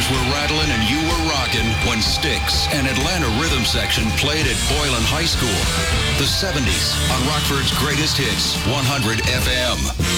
were rattling and you were rocking when Styx and Atlanta Rhythm Section played at Boylan High School. The 70s on Rockford's Greatest Hits, 100 FM.